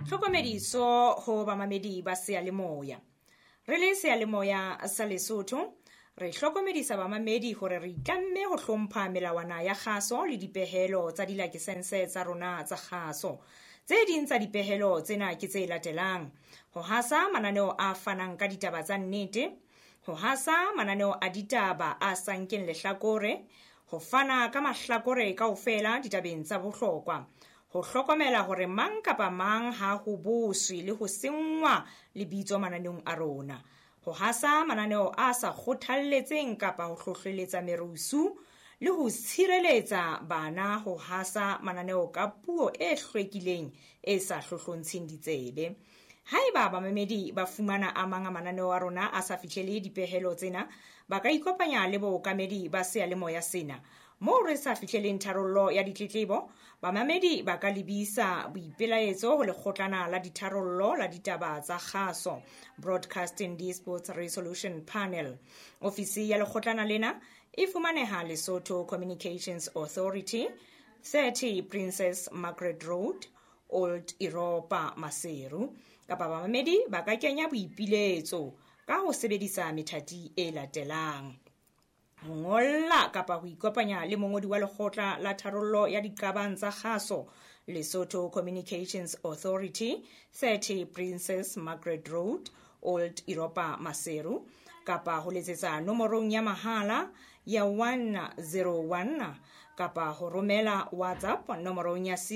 Hlokomediso ho bamamedi ba seyalemoya. Re le seyalemoya sa Lesotho, re hlokomedisa bamamedi hore re itlamme ho hlompha melawana ya kgaso le dipehelo tsa dilakesense tsa rona tsa kgaso. Tse ding tsa dipehelo tsena ke tse latelang: ho hasa mananeo a fanang ka ditaba tsa nnete, ho hasa mananeo a ditaba a sankeng lehlakore, ho fana ka mahlakore kaofela ditabeng tsa bohlokwa, ho hlokomela hore mang kapa mang ha ho boswe le ho sengwa lebitso mananeong a rona, ho hasa mananeo a sa kgothalletseng kapa ho hlohleletsa merusu, le ho tshireletsa bana ho hasa mananeo ka puo e hlwekileng e sa hlohlontsheng ditsebe. Haeba bamamedi ba fumana a mang a mananeo a rona a sa fihlele dipehelo tsena, ba ka ikopanya le bookamedi ba seyalemoya sena. Moo re sa fihleleng tharollo ya ditletlebo, bamamedi ba ka lebisa boipelaetso ho Lekgotlana la Ditharollo la Ditaba tsa Kgaso, Broadcasting Disputes Resolution Panel. Ofisi ya lekgotlana lena e fumaneha Lesotho Communications Authority, 30 Princess Margaret Road, Old Europa, Maseru. Kapa bamamedi ba ka kenya boipiletso ka ho sebedisa methati e latelang: ho ngolla kapa ho ikopanya le mongodi wa Lekgotla la Tharollo ya Diqabang tsa Kgaso, Lesotho Communications Authority, 30 Princess Margaret Road, Old Europa, Maseru, kapa ho letsetsa nomorong ya mahala ya 101 kapa ho romela WhatsApp nomorong ya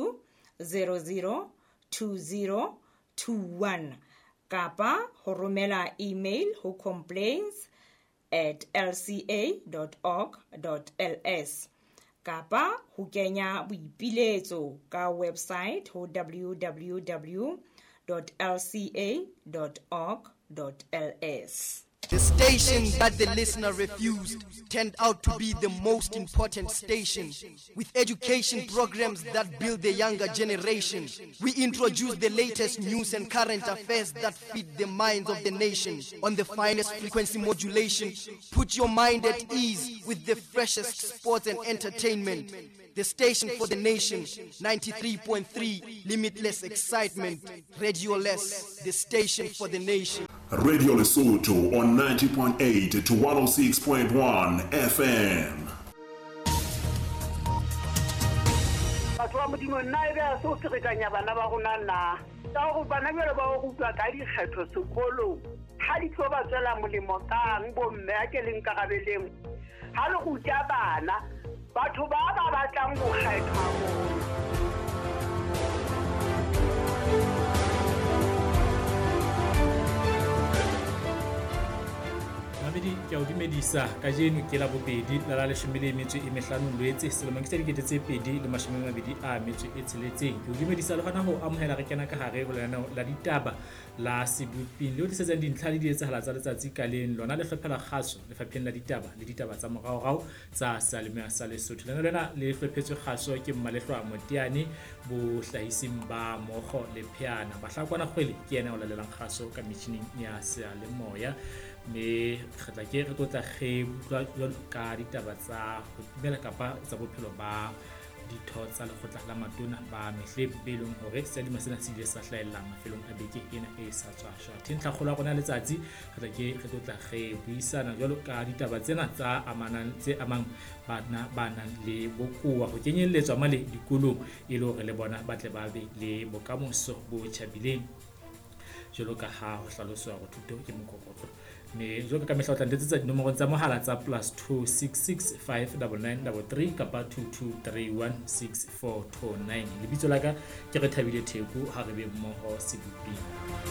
62002021 kapa ho romela email ho complaints@lca.org.ls kapa ho kenya boipiletso ka website ho www.lca.org.ls. The station that the listener refused turned out to be the most important station, with education programs that build the younger generation. We introduce the latest news and current affairs that feed the minds of the nation on the finest frequency modulation. Put your mind at ease with the freshest sports and entertainment. The station for the nation, 93.3, limitless excitement. Radio Less, the station for the nation. Radio Lesotho on 90.8 to 106.1 FM. Batho ba modimo nna e be a so kerekanya bana ba rona na ka go bana bjale ba go utlwa ka dikgetho sekolong ha di tlo ba tswela molemo kang bomme a ke leng karabeleng ha le go tja bana batho ba batlang go kgethwa mo Mamedi ke o dumedisa ka jeno ke la bobedi la 15 Loetse selemong sa 2026 ke o dumedisa le hona ho amohela re kena ka hare ho lena la ditaba la seboping le o disetsang dintlha le di etsahala tsa letsatsi ka leng lona le hlophela kgaso le fapheng la ditaba le ditaba tsa moraorao tsa salemoya sa Lesotho. Lena le hlophetswe kgaso ke Mmalehloa Moteane bo hlahising ba Mokgo le Phiana ba hlakwana kgwele ke yena o lalelang kgaso ka metjhineng ya salemoya. Me kgetla ke re tlotla ge utlwa ka ditaba tsa ho dumela kapa tsa bophelo ba ditho tsa lekgotla la matona ba mehle belong hore se di masena se ile sa hlaela mafelong a beke ena e sa tswasha tintla kgola rona letsatsi kgetla ke re tlotla ge buisana jalo ka ditaba tsena tsa amanang tse amang bana le bokoa ho kenyelletswa male dikolong e le hore le bona ba tle ba be le bokamoso bo tjhabileng jalo ka ha ho hlaloswa go thuto ke mokokotlo me jalo ka mehla o tla ndetsetsa dinomoro tsa mohala tsa +266 59933 kapa 22316429 lebitso la ka ke re Thabile Theku ha re be mmoho seboping.